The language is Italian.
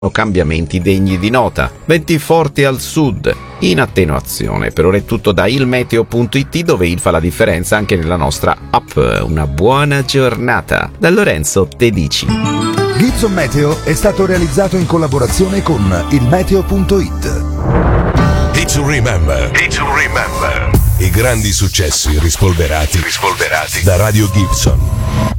cambiamenti degni di nota, venti forti al sud, in attenuazione. Per ora è tutto da ilmeteo.it, dove il fa la differenza anche nella nostra app. Una buona giornata da Lorenzo Tedici. Gibson Meteo è stato realizzato in collaborazione con ilmeteo.it. Hit to remember. I grandi successi rispolverati da Radio Gibson.